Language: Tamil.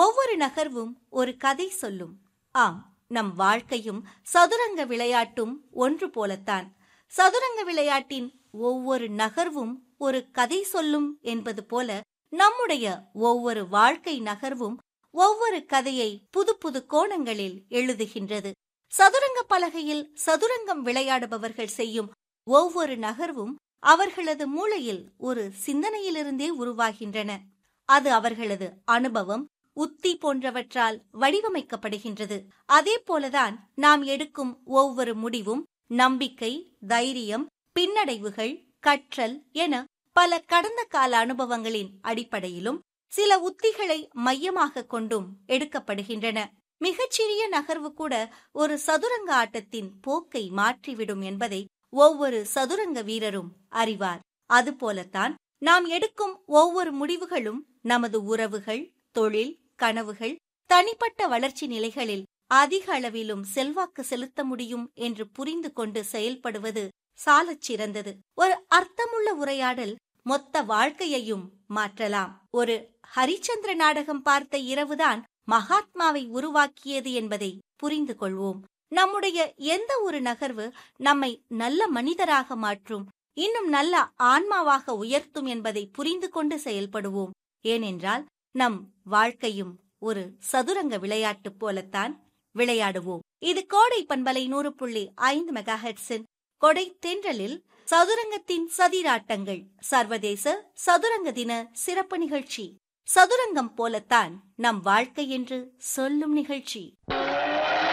ஒவ்வொரு நகர்வும் ஒரு கதை சொல்லும். ஆம், நம் வாழ்க்கையும் சதுரங்க விளையாட்டும் ஒன்று போலத்தான். சதுரங்க விளையாட்டின் ஒவ்வொரு நகர்வும் ஒரு கதை சொல்லும் என்பது போல நம்முடைய ஒவ்வொரு வாழ்க்கை நகர்வும் ஒவ்வொரு கதையை புது புது கோணங்களில் எழுதுகின்றது. சதுரங்க பலகையில் சதுரங்கம் விளையாடுபவர்கள் செய்யும் ஒவ்வொரு நகர்வும் அவர்களது மூளையில் ஒரு சிந்தனையிலிருந்தே உருவாகின்றன. அது அவர்களது அனுபவம், உத்தி போன்றவற்றால் வடிவமைக்கப்படுகின்றது. அதே போலதான் நாம் எடுக்கும் ஒவ்வொரு முடிவும் நம்பிக்கை, தைரியம், பின்னடைவுகள், கற்றல் என பல கடந்த கால அனுபவங்களின் அடிப்படையிலும் சில உத்திகளை மையமாக கொண்டும் எடுக்கப்படுகின்றன. மிகச்சிறிய நகர்வு கூட ஒரு சதுரங்க ஆட்டத்தின் போக்கை மாற்றிவிடும் என்பதை ஒவ்வொரு சதுரங்க வீரரும் அறிவார். அதுபோலத்தான் நாம் எடுக்கும் ஒவ்வொரு முடிவுகளும் நமது உறவுகள், தொழில், கனவுகள், தனிப்பட்ட வளர்ச்சி நிலைகளில் அதிக அளவிலும் செல்வாக்கு செலுத்த முடியும் என்று புரிந்து கொண்டு செயல்படுவது சாலச் சிறந்தது. ஒரு அர்த்தமுள்ள உரையாடல் மொத்த வாழ்க்கையையும் மாற்றலாம். ஒரு ஹரிச்சந்திர நாடகம் பார்த்த இரவுதான் மகாத்மாவை உருவாக்கியது என்பதை புரிந்து கொள்வோம். நம்முடைய எந்த ஒரு நகர்வு நம்மை நல்ல மனிதராக மாற்றும், இன்னும் நல்ல ஆன்மாவாக உயர்த்தும் என்பதை புரிந்து கொண்டு செயல்படுவோம். ஏனென்றால் நம் வாழ்க்கையும் ஒரு சதுரங்க விளையாட்டு போலத்தான் விளையாடுவோம். இது கோடை பண்பலை 100.5 மெகாஹெர்ட்ஸின் கொடை தென்றலில் சதுரங்கத்தின் சதிராட்டங்கள் சர்வதேச சதுரங்க தின சிறப்பு நிகழ்ச்சி. சதுரங்கம் போலத்தான் நம் வாழ்க்கை என்று சொல்லும் நிகழ்ச்சி.